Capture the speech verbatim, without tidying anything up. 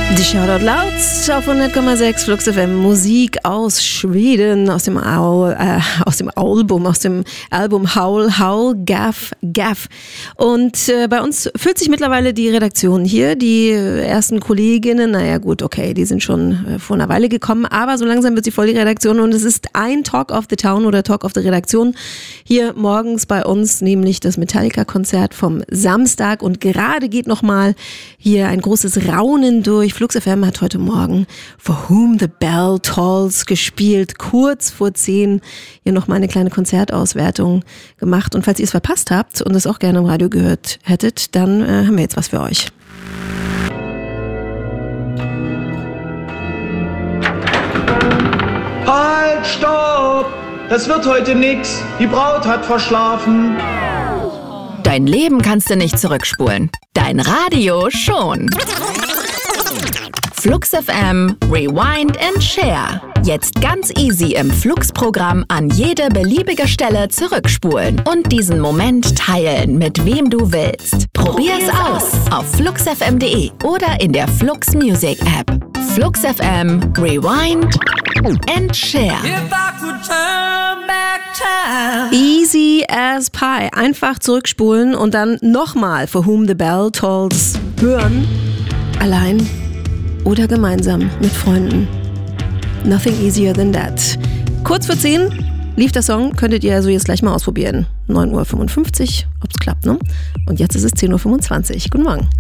Die Shoutout Louds auf hundert Komma sechs Flux F M. Musik aus Schweden, aus dem, Au, äh, aus dem Album, aus dem Album Howl, Howl, Gaff, Gaff. Und äh, bei uns füllt sich mittlerweile die Redaktion hier. Die ersten Kolleginnen, naja gut, okay, die sind schon äh, vor einer Weile gekommen, aber so langsam wird sie voll, die Redaktion. Und es ist ein Talk of the Town oder Talk of the Redaktion hier morgens bei uns, nämlich das Metallica-Konzert vom Samstag. Und gerade geht nochmal hier ein großes Raunen durch. Flux F M hat heute Morgen For Whom the Bell Tolls gespielt, kurz vor zehn. Hier nochmal eine kleine Konzertauswertung gemacht. Und falls ihr es verpasst habt und es auch gerne im Radio gehört hättet, dann äh, haben wir jetzt was für euch. Halt, stopp! Das wird heute nix. Die Braut hat verschlafen. Dein Leben kannst du nicht zurückspulen. Dein Radio schon. Flux F M, Rewind and Share. Jetzt ganz easy im Flux-Programm an jede beliebige Stelle zurückspulen und diesen Moment teilen, mit wem du willst. Probier's aus auf flux f m punkt de oder in der Flux Music App. Flux F M, Rewind and Share. Easy as pie. Einfach zurückspulen und dann nochmal For Whom the Bell Tolls hören. Allein oder gemeinsam mit Freunden. Nothing easier than that. Kurz vor zehn lief der Song, könntet ihr also jetzt gleich mal ausprobieren. neun Uhr fünfundfünfzig, ob's klappt, ne? Und jetzt ist es zehn Uhr fünfundzwanzig. Guten Morgen.